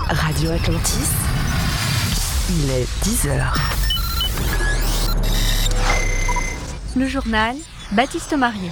Radio Atlantis, il est 10h. Le journal, Baptiste Marier.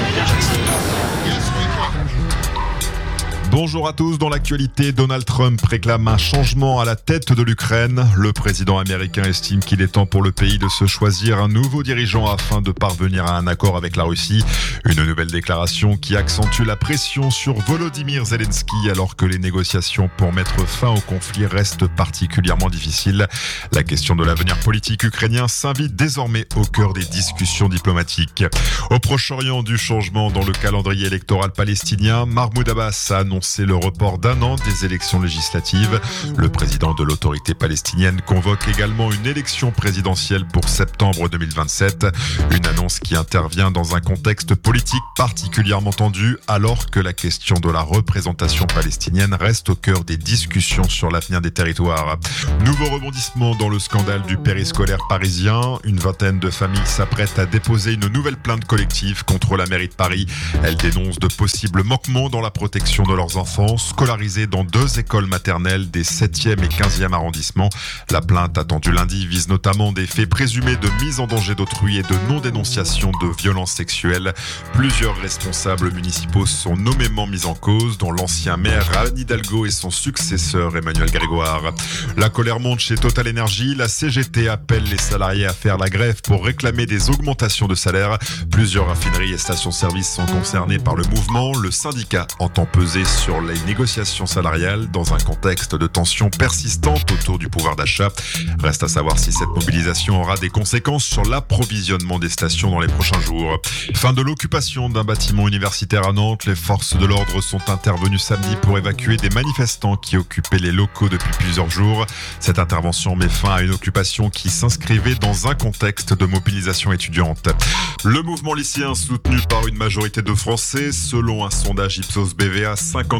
Bonjour à tous. Dans l'actualité, Donald Trump réclame un changement à la tête de l'Ukraine. Le président américain estime qu'il est temps pour le pays de se choisir un nouveau dirigeant afin de parvenir à un accord avec la Russie. Une nouvelle déclaration qui accentue la pression sur Volodymyr Zelensky alors que les négociations pour mettre fin au conflit restent particulièrement difficiles. La question de l'avenir politique ukrainien s'invite désormais au cœur des discussions diplomatiques. Au Proche-Orient, du changement dans le calendrier électoral palestinien, Mahmoud Abbas a annoncé le report d'un an des élections législatives. Le président de l'autorité palestinienne convoque également une élection présidentielle pour septembre 2027. Une annonce qui intervient dans un contexte politique particulièrement tendu alors que la question de la représentation palestinienne reste au cœur des discussions sur l'avenir des territoires. Nouveau rebondissement dans le scandale du périscolaire parisien. Une vingtaine de familles s'apprêtent à déposer une nouvelle plainte collective contre la mairie de Paris. Elles dénoncent de possibles manquements dans la protection de leurs enfants scolarisés dans 2 écoles maternelles des 7e et 15e arrondissements. La plainte attendue lundi vise notamment des faits présumés de mise en danger d'autrui et de non-dénonciation de violences sexuelles. Plusieurs responsables municipaux sont nommément mis en cause, dont l'ancien maire Anne Hidalgo et son successeur Emmanuel Grégoire. La colère monte chez Total Energy. La CGT appelle les salariés à faire la grève pour réclamer des augmentations de salaire. Plusieurs raffineries et stations-service sont concernées par le mouvement. Le syndicat entend peser sur les négociations salariales dans un contexte de tension persistante autour du pouvoir d'achat. Reste à savoir si cette mobilisation aura des conséquences sur l'approvisionnement des stations dans les prochains jours. Fin de l'occupation d'un bâtiment universitaire à Nantes. Les forces de l'ordre sont intervenues samedi pour évacuer des manifestants qui occupaient les locaux depuis plusieurs jours. Cette intervention met fin à une occupation qui s'inscrivait dans un contexte de mobilisation étudiante. Le mouvement lycéen soutenu par une majorité de Français. Selon un sondage Ipsos BVA,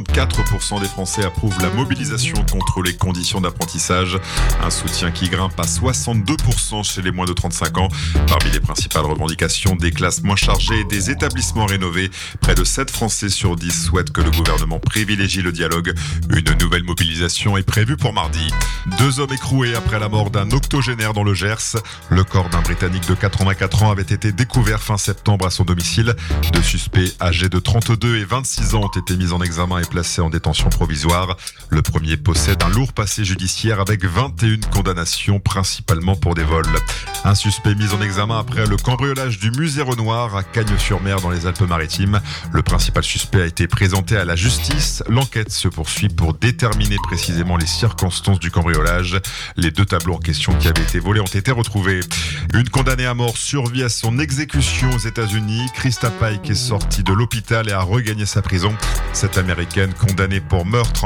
54% des Français approuvent la mobilisation contre les conditions d'apprentissage. Un soutien qui grimpe à 62% chez les moins de 35 ans. Parmi les principales revendications, des classes moins chargées et des établissements rénovés. Près de 7 Français sur 10 souhaitent que le gouvernement privilégie le dialogue. Une nouvelle mobilisation est prévue pour mardi. 2 hommes écroués après la mort d'un octogénaire dans le Gers. Le corps d'un Britannique de 84 ans avait été découvert fin septembre à son domicile. 2 suspects âgés de 32 et 26 ans ont été mis en examen et placé en détention provisoire. Le premier possède un lourd passé judiciaire avec 21 condamnations, principalement pour des vols. Un suspect mis en examen après le cambriolage du musée Renoir à Cagnes-sur-Mer dans les Alpes-Maritimes. Le principal suspect a été présenté à la justice. L'enquête se poursuit pour déterminer précisément les circonstances du cambriolage. Les 2 tableaux en question qui avaient été volés ont été retrouvés. Une condamnée à mort survit à son exécution aux États-Unis. Krista Pike est sortie de l'hôpital et a regagné sa prison. Cette américaine condamnée pour meurtre en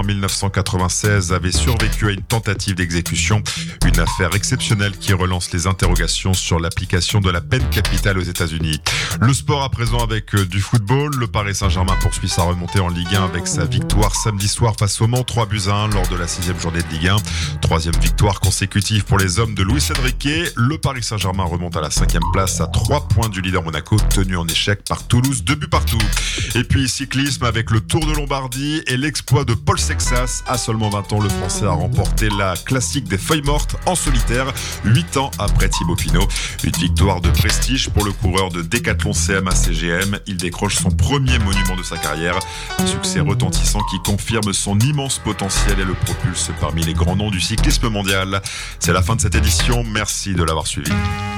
1996 avait survécu à une tentative d'exécution. Une affaire exceptionnelle qui relance les interrogations sur l'application de la peine capitale aux États-Unis. Le sport à présent avec du football. Le Paris Saint-Germain poursuit sa remontée en Ligue 1 avec sa victoire samedi soir face au Mans 3-1 lors de la 6e journée de Ligue 1. 3e victoire consécutive pour les hommes de Luis Enrique. Le Paris Saint-Germain remonte à la 5e place à 3 points du leader Monaco, tenu en échec par Toulouse, 2 buts partout. Et puis cyclisme avec le Tour de Lombardie et l'exploit de Paul Sexas. À seulement 20 ans, le Français a remporté la classique des feuilles mortes en solitaire, 8 ans après Thibaut Pinot. Une victoire de prestige pour le coureur de Décathlon CMA CGM. Il décroche son premier monument de sa carrière. Un succès retentissant qui confirme son immense potentiel et le propulse parmi les grands noms du cyclisme mondial. C'est la fin de cette édition. Merci de l'avoir suivi.